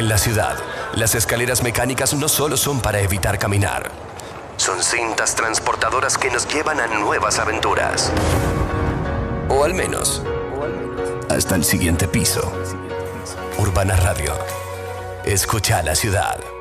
En la ciudad, las escaleras mecánicas no solo son para evitar caminar. Son cintas transportadoras que nos llevan a nuevas aventuras. O al menos, hasta el siguiente piso. Urbana Radio. Escucha la ciudad.